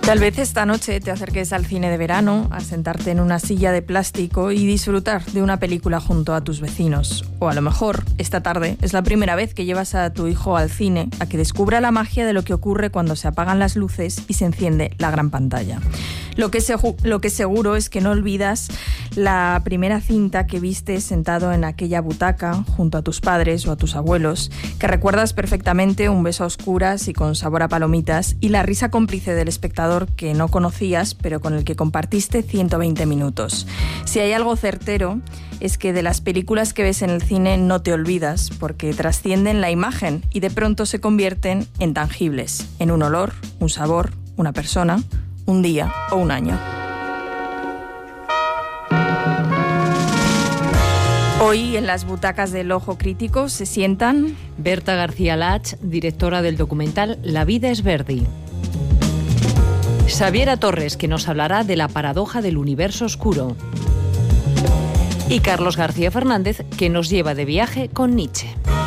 Tal vez esta noche te acerques al cine de verano, a sentarte en una silla de plástico y disfrutar de una película junto a tus vecinos. O a lo mejor, esta tarde, es la primera vez que llevas a tu hijo al cine a que descubra la magia de lo que ocurre cuando se apagan las luces y se enciende la gran pantalla. Lo que seguro es que no olvidas la primera cinta que viste sentado en aquella butaca junto a tus padres o a tus abuelos, que recuerdas perfectamente un beso a oscuras y con sabor a palomitas y la risa cómplice del espectador que no conocías, pero con el que compartiste 120 minutos. Si hay algo certero, es que de las películas que ves en el cine no te olvidas, porque trascienden la imagen y de pronto se convierten en tangibles, en un olor, un sabor, una persona, un día o un año. Hoy en las butacas del Ojo Crítico se sientan Berta García Lach, directora del documental La vida es Verdi. Xaviera Torres, que nos hablará de la paradoja del universo oscuro. Y Carlos García Fernández, que nos lleva de viaje con Nietzsche.